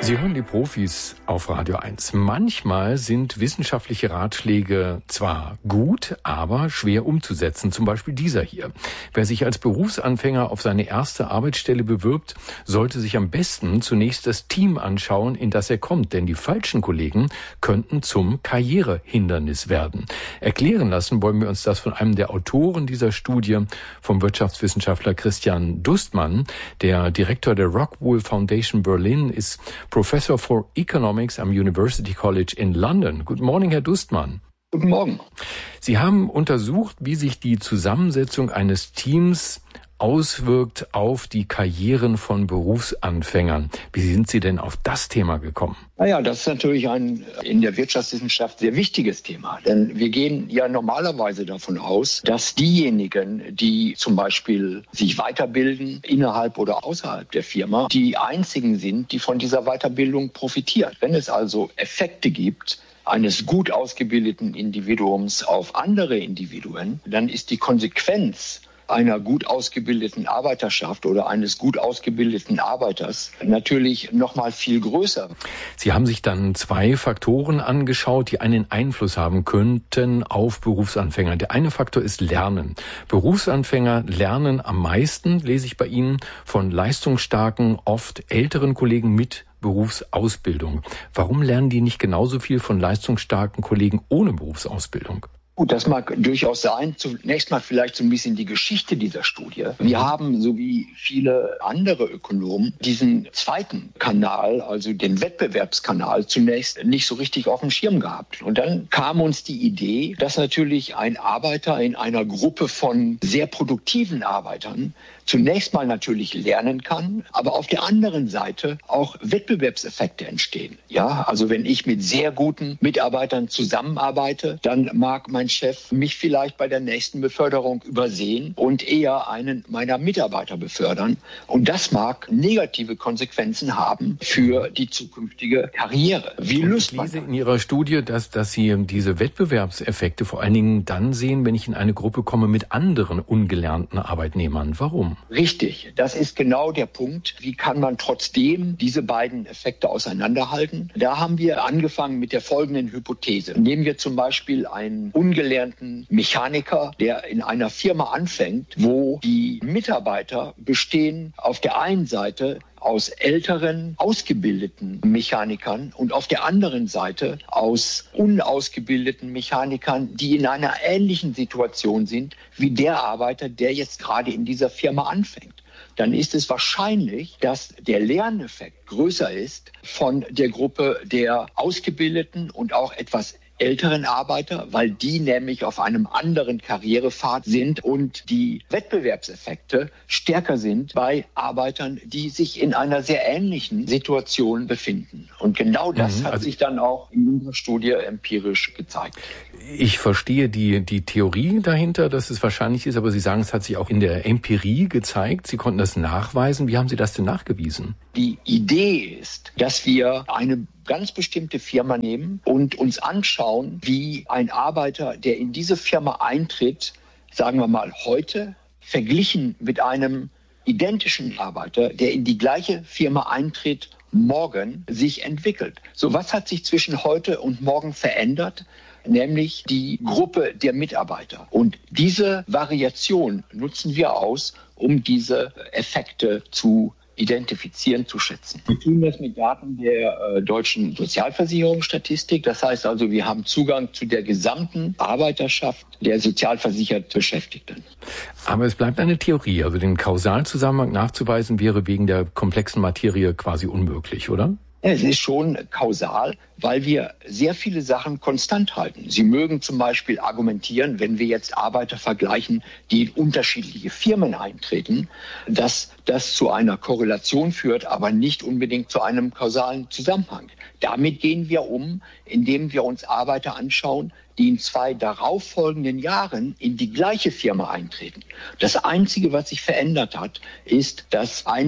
Sie hören die Profis auf Radio 1. Manchmal sind wissenschaftliche Ratschläge zwar gut, aber schwer umzusetzen. Zum Beispiel dieser hier. Wer sich als Berufsanfänger auf seine erste Arbeitsstelle bewirbt, sollte sich am besten zunächst das Team anschauen, in das er kommt. Denn die falschen Kollegen könnten zum Karrierehindernis werden. Erklären lassen wollen wir uns das von einem der Autoren dieser Studie, vom Wirtschaftswissenschaftler Christian Dustmann. Der Direktor der Rockwool Foundation Berlin ist Professor for Economics am University College in London. Good morning, Herr Dustmann. Guten Morgen. Sie haben untersucht, wie sich die Zusammensetzung eines Teams auswirkt auf die Karrieren von Berufsanfängern. Wie sind Sie denn auf das Thema gekommen? Naja, das ist natürlich ein in der Wirtschaftswissenschaft sehr wichtiges Thema. Denn wir gehen ja normalerweise davon aus, dass diejenigen, die zum Beispiel sich weiterbilden, innerhalb oder außerhalb der Firma, die einzigen sind, die von dieser Weiterbildung profitieren. Wenn es also Effekte gibt, eines gut ausgebildeten Individuums auf andere Individuen, dann ist die Konsequenz einer gut ausgebildeten Arbeiterschaft oder eines gut ausgebildeten Arbeiters natürlich noch mal viel größer. Sie haben sich dann 2 Faktoren angeschaut, die einen Einfluss haben könnten auf Berufsanfänger. Der eine Faktor ist Lernen. Berufsanfänger lernen am meisten, lese ich bei Ihnen, von leistungsstarken, oft älteren Kollegen mit Berufsausbildung. Warum lernen die nicht genauso viel von leistungsstarken Kollegen ohne Berufsausbildung? Gut, das mag durchaus sein. Zunächst mal vielleicht so ein bisschen die Geschichte dieser Studie. Wir haben, so wie viele andere Ökonomen, diesen zweiten Kanal, also den Wettbewerbskanal, zunächst nicht so richtig auf dem Schirm gehabt. Und dann kam uns die Idee, dass natürlich ein Arbeiter in einer Gruppe von sehr produktiven Arbeitern zunächst mal natürlich lernen kann, aber auf der anderen Seite auch Wettbewerbseffekte entstehen. Ja, also wenn ich mit sehr guten Mitarbeitern zusammenarbeite, dann mag mein Chef mich vielleicht bei der nächsten Beförderung übersehen und eher einen meiner Mitarbeiter befördern. Und das mag negative Konsequenzen haben für die zukünftige Karriere. Wie löst man das? Ich lese in Ihrer Studie, dass Sie diese Wettbewerbseffekte vor allen Dingen dann sehen, wenn ich in eine Gruppe komme mit anderen ungelernten Arbeitnehmern. Warum? Richtig, das ist genau der Punkt. Wie kann man trotzdem diese beiden Effekte auseinanderhalten? Da haben wir angefangen mit der folgenden Hypothese. Nehmen wir zum Beispiel einen ungelernten Mechaniker, der in einer Firma anfängt, wo die Mitarbeiter bestehen auf der einen Seite aus älteren, ausgebildeten Mechanikern und auf der anderen Seite aus unausgebildeten Mechanikern, die in einer ähnlichen Situation sind wie der Arbeiter, der jetzt gerade in dieser Firma anfängt. Dann ist es wahrscheinlich, dass der Lerneffekt größer ist von der Gruppe der ausgebildeten und auch etwas älteren Arbeiter, weil die nämlich auf einem anderen Karrierepfad sind und die Wettbewerbseffekte stärker sind bei Arbeitern, die sich in einer sehr ähnlichen Situation befinden. Und genau das hat sich dann auch in unserer Studie empirisch gezeigt. Ich verstehe die Theorie dahinter, dass es wahrscheinlich ist, aber Sie sagen, es hat sich auch in der Empirie gezeigt. Sie konnten das nachweisen. Wie haben Sie das denn nachgewiesen? Die Idee ist, dass wir eine ganz bestimmte Firma nehmen und uns anschauen, wie ein Arbeiter, der in diese Firma eintritt, sagen wir mal heute, verglichen mit einem identischen Arbeiter, der in die gleiche Firma eintritt, morgen sich entwickelt. So, was hat sich zwischen heute und morgen verändert? Nämlich die Gruppe der Mitarbeiter. Und diese Variation nutzen wir aus, um diese Effekte zu identifizieren, zu schätzen. Wir tun das mit Daten der deutschen Sozialversicherungsstatistik. Das heißt also, wir haben Zugang zu der gesamten Arbeiterschaft der sozialversichert Beschäftigten. Aber es bleibt eine Theorie. Also den Kausalzusammenhang nachzuweisen wäre wegen der komplexen Materie quasi unmöglich, oder? Es ist schon kausal, weil wir sehr viele Sachen konstant halten. Sie mögen zum Beispiel argumentieren, wenn wir jetzt Arbeiter vergleichen, die in unterschiedliche Firmen eintreten, dass das zu einer Korrelation führt, aber nicht unbedingt zu einem kausalen Zusammenhang. Damit gehen wir um, indem wir uns Arbeiter anschauen, die in 2 darauffolgenden Jahren in die gleiche Firma eintreten. Das Einzige, was sich verändert hat, ist, dass einer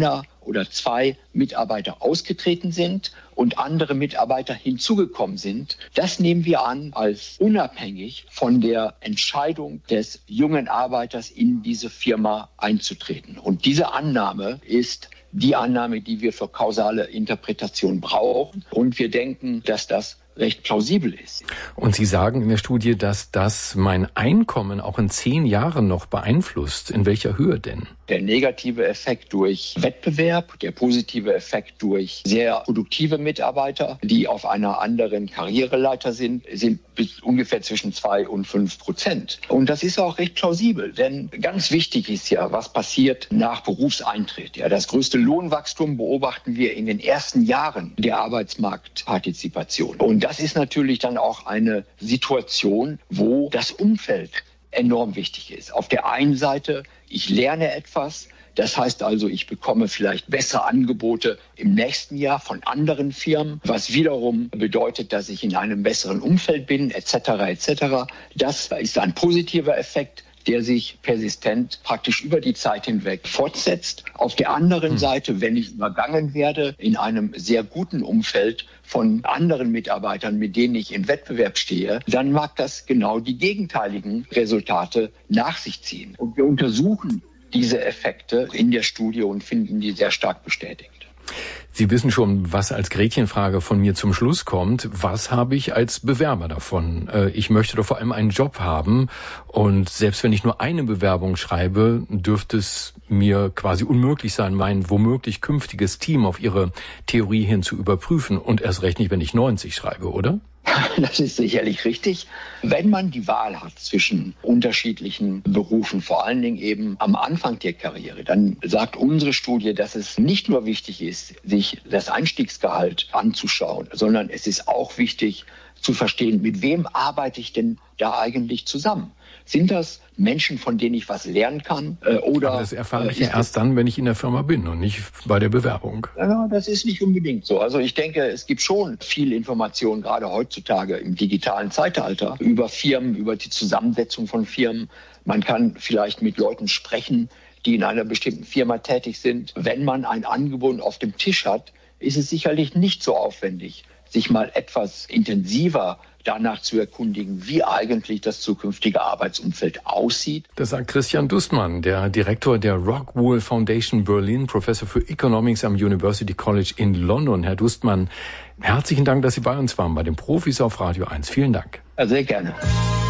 oder 2 Mitarbeiter ausgetreten sind und andere Mitarbeiter hinzugekommen sind, das nehmen wir an als unabhängig von der Entscheidung des jungen Arbeiters in diese Firma einzutreten. Und diese Annahme ist die Annahme, die wir für kausale Interpretation brauchen. Und wir denken, dass das recht plausibel ist. Und Sie sagen in der Studie, dass das mein Einkommen auch in 10 Jahren noch beeinflusst. In welcher Höhe denn? Der negative Effekt durch Wettbewerb, der positive Effekt durch sehr produktive Mitarbeiter, die auf einer anderen Karriereleiter sind bis ungefähr zwischen 2 und 5%. Und das ist auch recht plausibel, denn ganz wichtig ist ja, was passiert nach Berufseintritt. Ja, das größte Lohnwachstum beobachten wir in den ersten Jahren der Arbeitsmarktpartizipation. Und das ist natürlich dann auch eine Situation, wo das Umfeld enorm wichtig ist. Auf der einen Seite, ich lerne etwas, das heißt also, ich bekomme vielleicht bessere Angebote im nächsten Jahr von anderen Firmen, was wiederum bedeutet, dass ich in einem besseren Umfeld bin, etc. etc. Das ist ein positiver Effekt, der sich persistent praktisch über die Zeit hinweg fortsetzt. Auf der anderen Seite, wenn ich übergangen werde in einem sehr guten Umfeld von anderen Mitarbeitern, mit denen ich im Wettbewerb stehe, dann mag das genau die gegenteiligen Resultate nach sich ziehen. Und wir untersuchen diese Effekte in der Studie und finden die sehr stark bestätigt. Sie wissen schon, was als Gretchenfrage von mir zum Schluss kommt. Was habe ich als Bewerber davon? Ich möchte doch vor allem einen Job haben. Und selbst wenn ich nur eine Bewerbung schreibe, dürfte es mir quasi unmöglich sein, mein womöglich künftiges Team auf Ihre Theorie hin zu überprüfen. Und erst recht nicht, wenn ich 90 schreibe, oder? Das ist sicherlich richtig. Wenn man die Wahl hat zwischen unterschiedlichen Berufen, vor allen Dingen eben am Anfang der Karriere, dann sagt unsere Studie, dass es nicht nur wichtig ist, sich das Einstiegsgehalt anzuschauen, sondern es ist auch wichtig zu verstehen, mit wem arbeite ich denn da eigentlich zusammen? Sind das Menschen, von denen ich was lernen kann? Oder aber das erfahre ich ja erst dann, wenn ich in der Firma bin und nicht bei der Bewerbung. Ja, das ist nicht unbedingt so. Also ich denke, es gibt schon viel Information, gerade heutzutage im digitalen Zeitalter, über Firmen, über die Zusammensetzung von Firmen. Man kann vielleicht mit Leuten sprechen, die in einer bestimmten Firma tätig sind. Wenn man ein Angebot auf dem Tisch hat, ist es sicherlich nicht so aufwendig, sich mal etwas intensiver danach zu erkundigen, wie eigentlich das zukünftige Arbeitsumfeld aussieht. Das sagt Christian Dustmann, der Direktor der Rockwool Foundation Berlin, Professor für Economics am University College in London. Herr Dustmann, herzlichen Dank, dass Sie bei uns waren, bei den Profis auf Radio 1. Vielen Dank. Ja, sehr gerne.